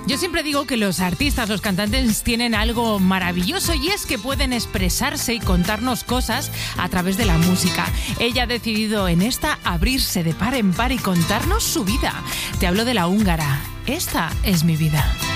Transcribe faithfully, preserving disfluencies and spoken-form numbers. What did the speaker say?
Yo siempre digo que los artistas, los cantantes tienen algo maravilloso y es que pueden expresarse y contarnos cosas a través de la música. Ella ha decidido en esta abrirse de par en par y contarnos su vida. Te hablo de la húngara. Esta es mi vida.